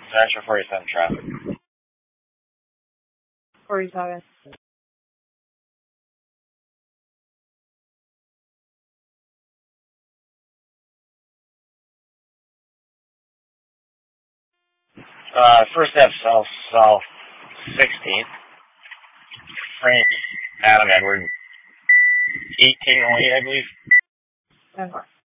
Central 47 traffic. 47. First Ave South 16th. Frank, Adam, Edward, 1808, I believe. 10-4.